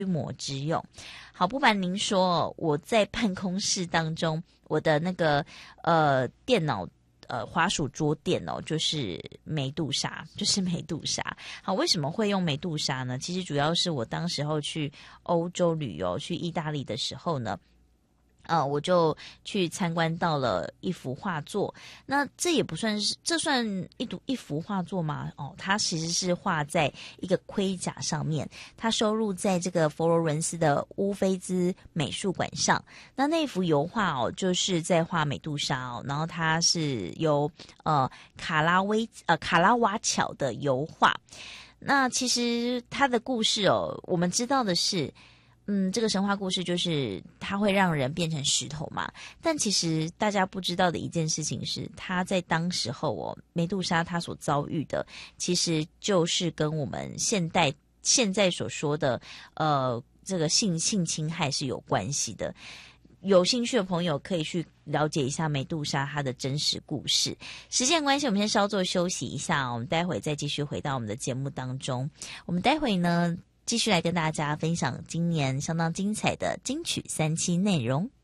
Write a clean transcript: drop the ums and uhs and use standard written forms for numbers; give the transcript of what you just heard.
魔之用。好，不瞒您说，我在办公室当中，我的那个电脑滑鼠桌垫就是美杜莎，好，为什么会用美杜莎呢？其实主要是我当时候去欧洲旅游，去意大利的时候呢，我就去参观到了一幅画作。那这也不算是，这算一幅画作吗？它其实是画在一个盔甲上面，它收录在这个佛罗伦斯的乌菲兹美术馆上。那幅油画就是在画美杜莎然后它是由卡拉瓦巧的油画。那其实它的故事我们知道的是。这个神话故事就是它会让人变成石头嘛，但其实大家不知道的一件事情是，它在当时候美杜莎她所遭遇的，其实就是跟我们现在所说的这个性侵害是有关系的。有兴趣的朋友可以去了解一下美杜莎她的真实故事。时间关系，我们先稍作休息一下我们待会再继续回到我们的节目当中。我们待会呢继续来跟大家分享今年相当精彩的金曲3期内容。